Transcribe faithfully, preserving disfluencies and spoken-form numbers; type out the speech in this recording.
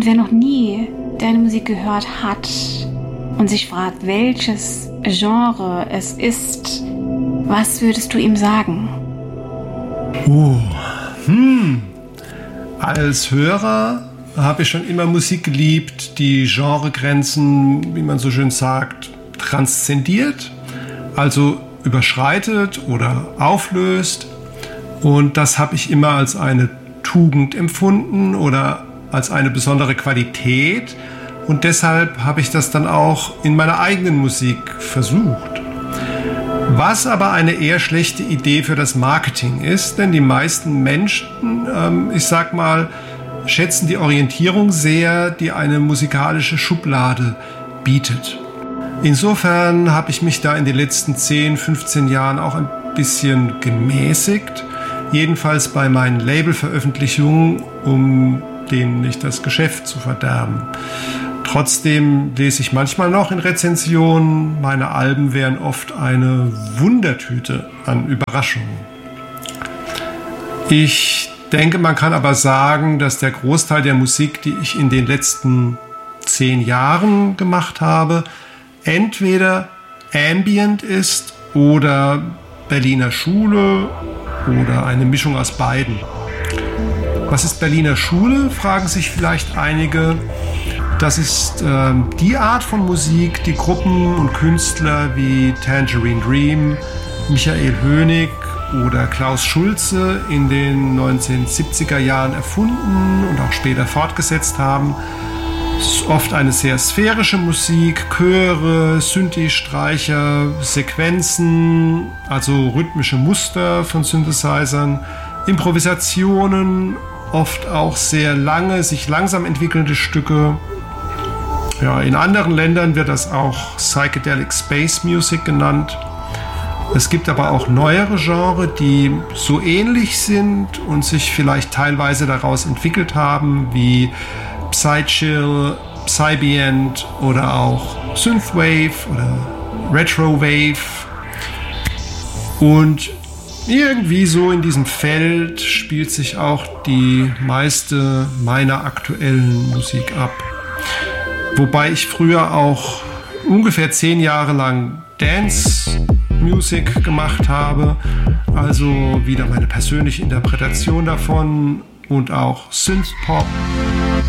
Und wer noch nie deine Musik gehört hat und sich fragt, welches Genre es ist, was würdest du ihm sagen? Oh, hm. Als Hörer habe ich schon immer Musik geliebt, die Genregrenzen, wie man so schön sagt, transzendiert, also überschreitet oder auflöst. Und das habe ich immer als eine Tugend empfunden oder als eine besondere Qualität. Und deshalb habe ich das dann auch in meiner eigenen Musik versucht. Was aber eine eher schlechte Idee für das Marketing ist, denn die meisten Menschen, ähm, ich sag mal, schätzen die Orientierung sehr, die eine musikalische Schublade bietet. Insofern habe ich mich da in den letzten zehn, fünfzehn Jahren auch ein bisschen gemäßigt, jedenfalls bei meinen Labelveröffentlichungen, um denen nicht das Geschäft zu verderben. Trotzdem lese ich manchmal noch in Rezensionen, meine Alben wären oft eine Wundertüte an Überraschungen. Ich denke, man kann aber sagen, dass der Großteil der Musik, die ich in den letzten zehn Jahren gemacht habe, entweder Ambient ist oder Berliner Schule oder eine Mischung aus beiden. Was ist Berliner Schule, fragen sich vielleicht einige. Das ist äh, die Art von Musik, die Gruppen und Künstler wie Tangerine Dream, Michael Hönig oder Klaus Schulze in den neunzehnhundertsiebziger Jahren erfunden und auch später fortgesetzt haben. Es ist oft eine sehr sphärische Musik, Chöre, Synthi-Streicher, Sequenzen, also rhythmische Muster von Synthesizern, Improvisationen, oft auch sehr lange, sich langsam entwickelnde Stücke. Ja, in anderen Ländern wird das auch Psychedelic Space Music genannt. Es gibt aber auch neuere Genres, die so ähnlich sind und sich vielleicht teilweise daraus entwickelt haben, wie Psychill, Psybient oder auch Synthwave oder Retrowave. Und irgendwie so in diesem Feld spielt sich auch die meiste meiner aktuellen Musik ab. Wobei ich früher auch ungefähr zehn Jahre lang Dance Music gemacht habe, also wieder meine persönliche Interpretation davon und auch Synthpop.